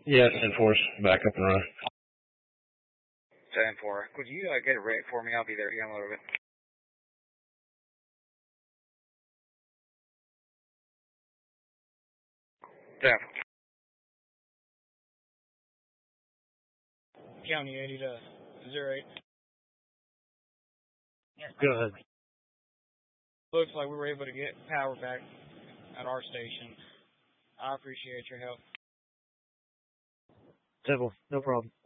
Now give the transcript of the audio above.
Yes, enforce. Back up and run. 10-4. Could you get it ready for me? I'll be there again a little bit. 10. County 80 to 08. Go ahead. Looks like we were able to get power back at our station. I appreciate your help. Simple. No problem.